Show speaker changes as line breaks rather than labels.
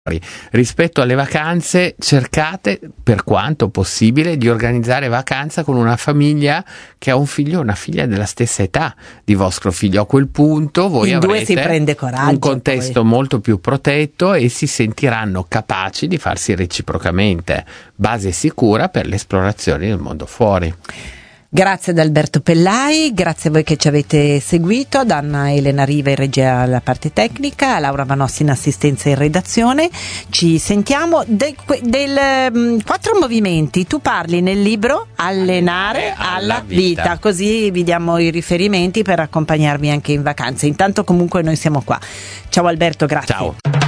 Rispetto alle vacanze, cercate per quanto possibile di organizzare vacanza con una famiglia che ha un figlio o una figlia della stessa età di vostro figlio. A quel punto voi avrete
si prende coraggio,
un contesto molto più protetto e si sentiranno capaci di farsi reciprocamente base sicura per le esplorazioni del mondo fuori.
Grazie ad Alberto Pellai, grazie a voi che ci avete seguito, ad Anna Elena Riva in regia alla parte tecnica, a Laura Vanossi in assistenza in redazione. Ci sentiamo del 4 movimenti. Tu parli nel libro Allenare alla vita, così vi diamo i riferimenti per accompagnarvi anche in vacanza. Intanto comunque noi siamo qua. Ciao Alberto, grazie.
Ciao.